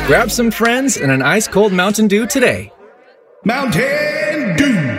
Grab some friends and an ice-cold Mountain Dew today. Mountain Dew.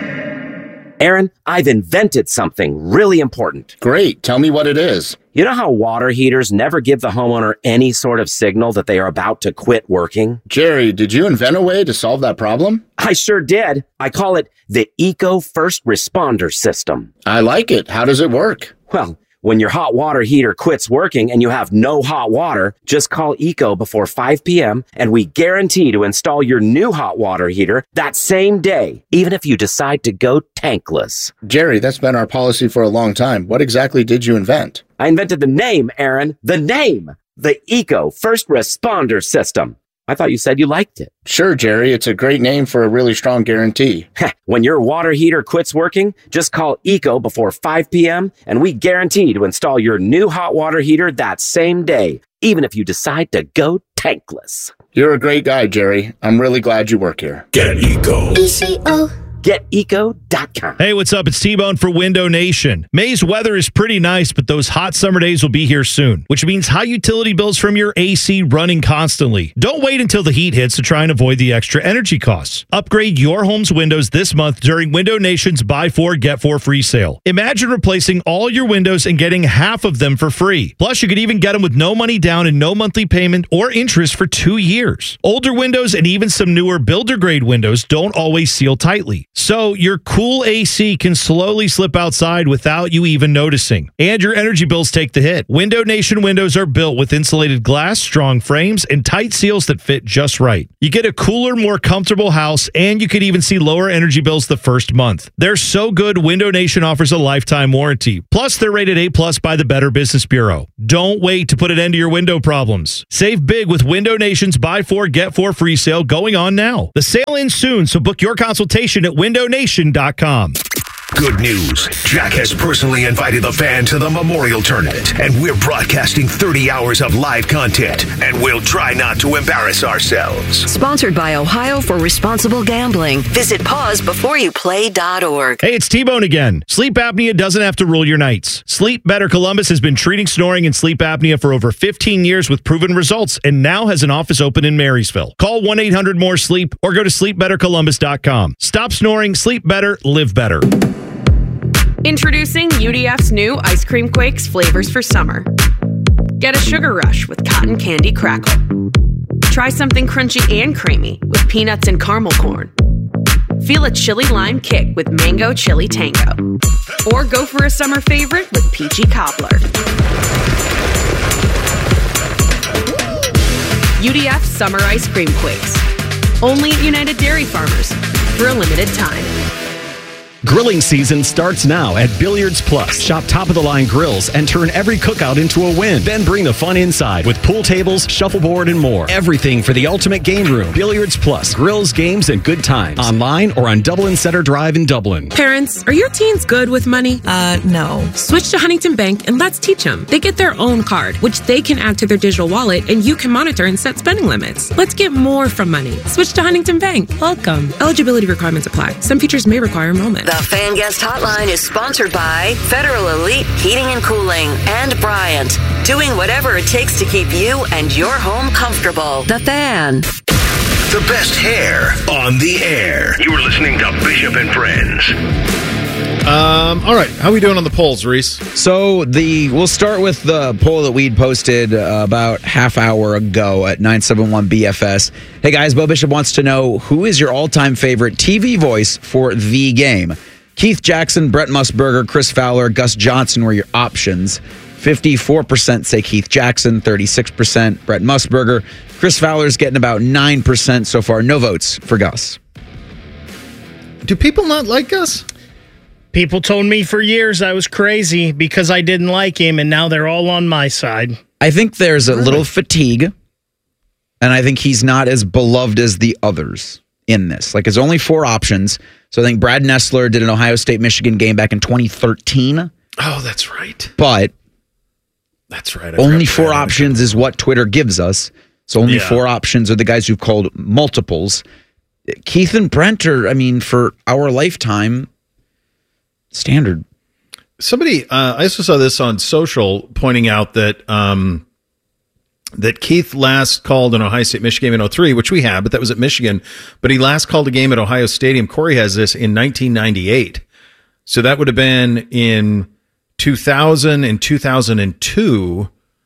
Aaron, I've invented something really important. Great. Tell me what it is. You know how water heaters never give the homeowner any sort of signal that they are about to quit working? Jerry, did you invent a way to solve that problem? I sure did. I call it the Eco First Responder System. I like it. How does it work? Well, when your hot water heater quits working and you have no hot water, just call Eco before 5 p.m. and we guarantee to install your new hot water heater that same day, even if you decide to go tankless. Jerry, that's been our policy for a long time. What exactly did you invent? I invented the name, Aaron. The name. The Eco First Responder System. I thought you said you liked it. Sure, Jerry. It's a great name for a really strong guarantee. When your water heater quits working, just call Eco before 5 p.m. and we guarantee to install your new hot water heater that same day, even if you decide to go tankless. You're a great guy, Jerry. I'm really glad you work here. Get Eco. ECO. GetEco.com. Hey, what's up? It's T-Bone for Window Nation. May's weather is pretty nice, but those hot summer days will be here soon, which means high utility bills from your AC running constantly. Don't wait until the heat hits to try and avoid the extra energy costs. Upgrade your home's windows this month during Window Nation's Buy 4, Get 4 free sale. Imagine replacing all your windows and getting half of them for free. Plus, you could even get them with no money down and no monthly payment or interest for 2 years. Older windows and even some newer builder-grade windows don't always seal tightly. So your cool AC can slowly slip outside without you even noticing. And your energy bills take the hit. Window Nation windows are built with insulated glass, strong frames, and tight seals that fit just right. You get a cooler, more comfortable house, and you could even see lower energy bills the first month. They're so good, Window Nation offers a lifetime warranty. Plus, they're rated A+ by the Better Business Bureau. Don't wait to put an end to your window problems. Save big with Window Nation's Buy 4, Get 4 free sale going on now. The sale ends soon, so book your consultation at windownation.com. Good news. Jack has personally invited the fan to the Memorial Tournament, and we're broadcasting 30 hours of live content, and we'll try not to embarrass ourselves. Sponsored by Ohio for Responsible Gambling. Visit pausebeforeyouplay.org. Hey, it's T-Bone again. Sleep apnea doesn't have to rule your nights. Sleep Better Columbus has been treating snoring and sleep apnea for over 15 years with proven results and now has an office open in Marysville. Call 1-800-MORE-SLEEP or go to sleepbettercolumbus.com. Stop snoring, sleep better, live better. Introducing UDF's new Ice Cream Quakes flavors for summer. Get a sugar rush with cotton candy crackle. Try something crunchy and creamy with peanuts and caramel corn. Feel a chili lime kick with mango chili tango. Or go for a summer favorite with peachy cobbler. UDF Summer Ice Cream Quakes. Only at United Dairy Farmers for a limited time. Grilling season starts now at Billiards Plus. Shop top-of-the-line grills and turn every cookout into a win. Then bring the fun inside with pool tables, shuffleboard, and more. Everything for the ultimate game room. Billiards Plus. Grills, games, and good times. Online or on Dublin Center Drive in Dublin. Parents, are your teens good with money? No. Switch to Huntington Bank and let's teach them. They get their own card, which they can add to their digital wallet, and you can monitor and set spending limits. Let's get more from money. Switch to Huntington Bank. Welcome. Eligibility requirements apply. Some features may require enrollment. The Fan Guest Hotline is sponsored by Federal Elite Heating and Cooling and Bryant, doing whatever it takes to keep you and your home comfortable. The Fan. The best hair on the air. You are listening to Bishop and Friends. All right. How are we doing on the polls, Reese? So we'll start with the poll that we'd posted about half hour ago at 971BFS. Hey guys, Bo Bishop wants to know, who is your all-time favorite TV voice for the game? Keith Jackson, Brett Musburger, Chris Fowler, Gus Johnson were your options. 54% say Keith Jackson, 36% Brett Musburger. Chris Fowler's getting about 9% so far. No votes for Gus. Do people not like Gus? People told me for years I was crazy because I didn't like him, and now they're all on my side. I think there's a little fatigue, and I think he's not as beloved as the others in this. Like, there's only 4 options. So I think Brad Nessler did an Ohio State-Michigan game back in 2013. Oh, that's right. But that's right. Only 4 options is what Twitter gives us. So only 4 options are the guys who've called multiples. Keith and Brent are, I mean, for our lifetime, standard. Somebody, I also saw this on social, pointing out that that Keith last called an Ohio State Michigan game in 03, which we have, but that was at Michigan. But he last called a game at Ohio Stadium. Corey has this in 1998. So that would have been in 2000 and 2002.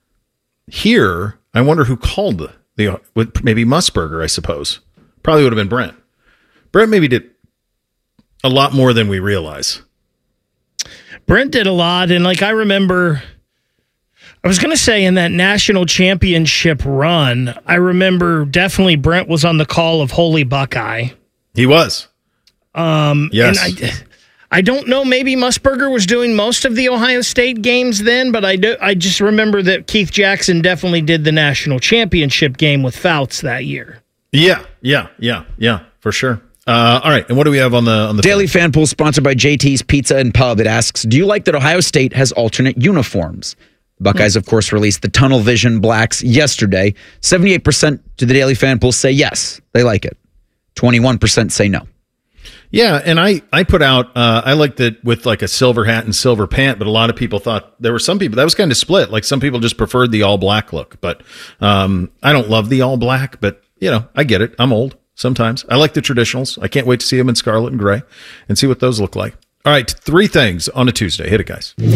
Here, I wonder who called maybe Musburger, I suppose. Probably would have been Brent. Brent maybe did a lot more than we realize. Brent did a lot, and I remember, I was going to say in that national championship run, I remember definitely Brent was on the call of Holy Buckeye. He was. Yes. And I don't know, maybe Musburger was doing most of the Ohio State games then, but I just remember that Keith Jackson definitely did the national championship game with Fouts that year. Yeah, for sure. All right, and what do we have on the Daily Fan Pool, sponsored by JT's Pizza and Pub? It asks, do you like that Ohio State has alternate uniforms? The Buckeyes, of course, released the Tunnel Vision Blacks yesterday. 78% to the Daily Fan Pool say yes, they like it. 21% say no. Yeah, and I put out, I liked it with a silver hat and silver pant, but a lot of people thought, there were some people, that was kind of split. Some people just preferred the all black look, but I don't love the all black, but, I get it. I'm old. Sometimes. I like the traditionals. I can't wait to see them in scarlet and gray and see what those look like. All right, 3 things on a Tuesday. Hit it, guys. 1,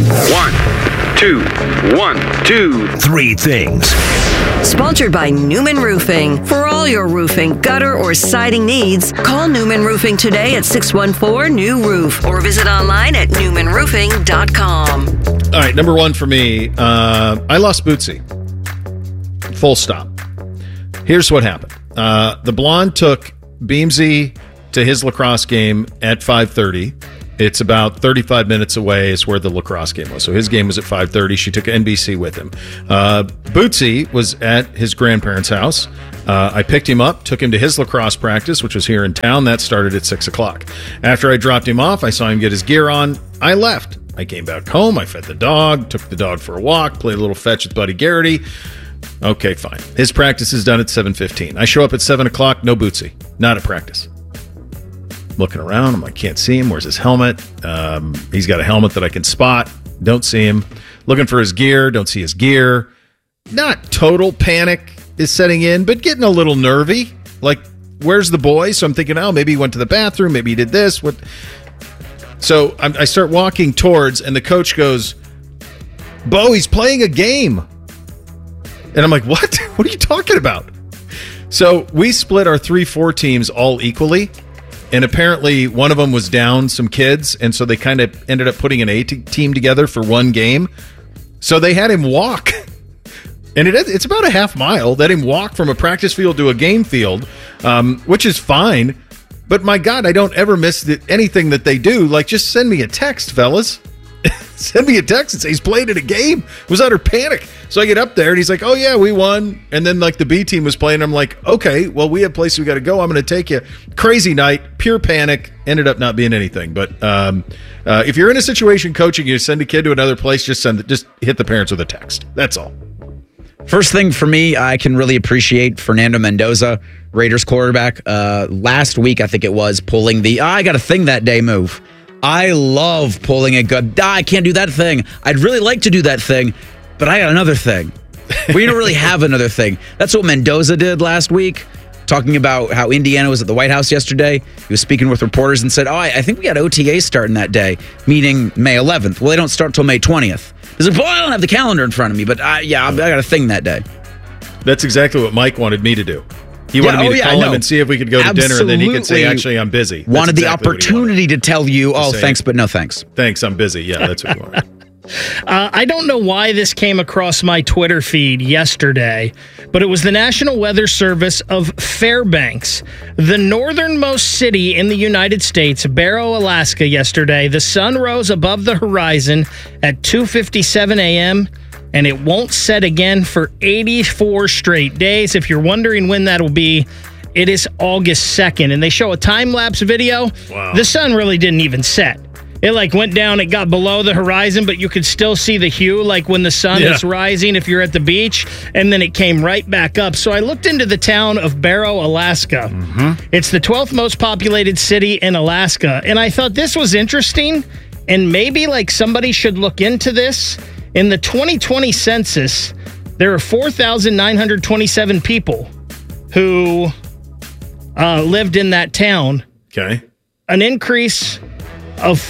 2, 1, 2, 3 things. Sponsored by Newman Roofing. For all your roofing, gutter, or siding needs, call Newman Roofing today at 614-NEW-ROOF or visit online at newmanroofing.com. All right, number 1 for me, I lost Bootsy. Full stop. Here's what happened. The blonde took Beamsy to his lacrosse game at 5:30. It's about 35 minutes away is where the lacrosse game was. So his game was at 5:30. She took NBC with him. Bootsy was at his grandparents' house. I picked him up, took him to his lacrosse practice, which was here in town. That started at 6 o'clock. After I dropped him off, I saw him get his gear on. I left. I came back home. I fed the dog, took the dog for a walk, played a little fetch with Buddy Garrity. Okay, fine. His practice is done at 7:15. I show up at 7 o'clock, no Bootsy. Not at practice. Looking around, I'm like, can't see him. Where's his helmet? He's got a helmet that I can spot. Don't see him. Looking for his gear. Don't see his gear. Not total panic is setting in, but getting a little nervy. Where's the boy? So I'm thinking, maybe he went to the bathroom. Maybe he did this. What? So I start walking towards, and the coach goes, Bo, he's playing a game. And I'm like, what? What are you talking about? So we split our 3-4 teams all equally. And apparently one of them was down some kids. And so they kind of ended up putting an A team together for one game. So they had him walk. And it's about a half mile. Let him walk from a practice field to a game field, which is fine. But my God, I don't ever miss anything that they do. Just send me a text, fellas. Send me a text and say he's playing in a game. Was utter panic. So I get up there and he's like, oh yeah, we won. And then the B team was playing. I'm like, okay, well, we have places we got to go. I'm going to take you. Crazy night, pure panic. Ended up not being anything. But if you're in a situation coaching, you send a kid to another place, just hit the parents with a text. That's all. First thing for me, I can really appreciate Fernando Mendoza, Raiders quarterback. Last week, I think it was, pulling the I got a thing that day move. I love pulling a good, I can't do that thing. I'd really like to do that thing, but I got another thing. We don't really have another thing. That's what Mendoza did last week, talking about how Indiana was at the White House yesterday. He was speaking with reporters and said, I think we got OTA starting that day, meaning May 11th. Well, they don't start till May 20th. He's like, I don't have the calendar in front of me, but I got a thing that day. That's exactly what Mike wanted me to do. He wanted me to call him and see if we could go to dinner, and then he could say, actually, I'm busy. That's wanted the opportunity to tell you, thanks, but no thanks. Thanks, I'm busy. Yeah, that's what he wanted. I don't know why this came across my Twitter feed yesterday, but it was the National Weather Service of Fairbanks, the northernmost city in the United States, Barrow, Alaska, yesterday. The sun rose above the horizon at 2:57 a.m., and it won't set again for 84 straight days. If you're wondering when that'll be, it is August 2nd, and they show a time-lapse video. Wow. The sun really didn't even set. It went down, it got below the horizon, but you could still see the hue when the sun is rising if you're at the beach, and then it came right back up. So I looked into the town of Barrow, Alaska. Mm-hmm. It's the 12th most populated city in Alaska, and I thought this was interesting, and maybe somebody should look into this. In the 2020 census, there are 4,927 people who lived in that town. Okay. An increase of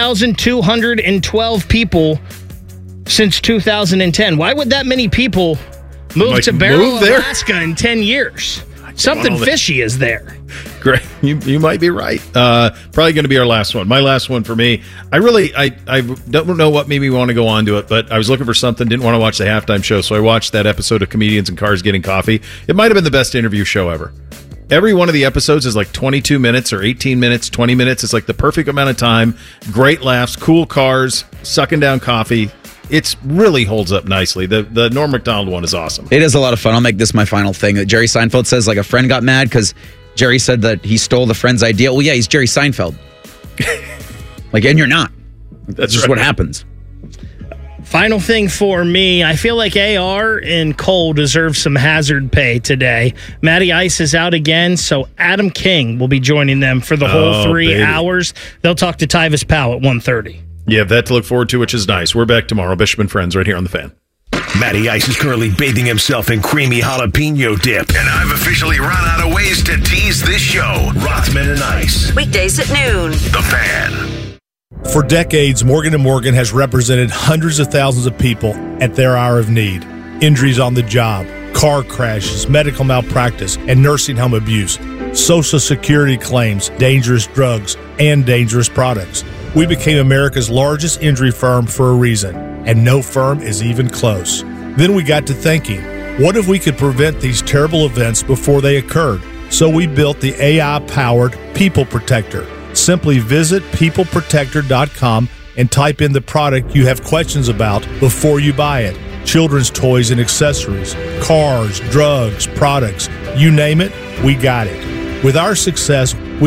4,212 people since 2010. Why would that many people move to Barrow, Alaska in 10 years? Something fishy is there. Great. You might be right. Probably going to be our last one. My last one for me. I don't know what made me want to go on to it, but I was looking for something, didn't want to watch the halftime show, so I watched that episode of Comedians in Cars Getting Coffee. It might have been the best interview show ever. Every one of the episodes is like 22 minutes or 18 minutes, 20 minutes. It's like the perfect amount of time. Great laughs, cool cars, sucking down coffee. It really holds up nicely. The Norm Macdonald one is awesome. It is a lot of fun. I'll make this my final thing. Jerry Seinfeld says, like, a friend got mad because Jerry said that he stole the friend's idea. Well, yeah, he's Jerry Seinfeld. And you're not. That's just what happens. Final thing for me, I feel like AR and Cole deserve some hazard pay today. Matty Ice is out again, so Adam King will be joining them for the whole 3 hours. They'll talk to Tyvis Powell at 1:30. You have that to look forward to, which is nice. We're back tomorrow. Bishop and Friends right here on The Fan. Matty Ice is currently bathing himself in creamy jalapeno dip. And I've officially run out of ways to tease this show. Rothman and Ice. Weekdays at noon. The Fan. For decades, Morgan & Morgan has represented hundreds of thousands of people at their hour of need. Injuries on the job, car crashes, medical malpractice, and nursing home abuse, Social Security claims, dangerous drugs, and dangerous products. We became America's largest injury firm for a reason, and no firm is even close. Then we got to thinking, what if we could prevent these terrible events before they occurred? So we built the AI-powered People Protector. Simply visit peopleprotector.com and type in the product you have questions about before you buy it. Children's toys and accessories, cars, drugs, products, you name it, we got it. With our success, we